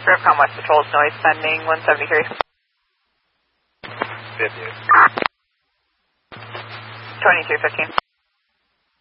Revcom West Patrol's noise pending 173. 58. 2215.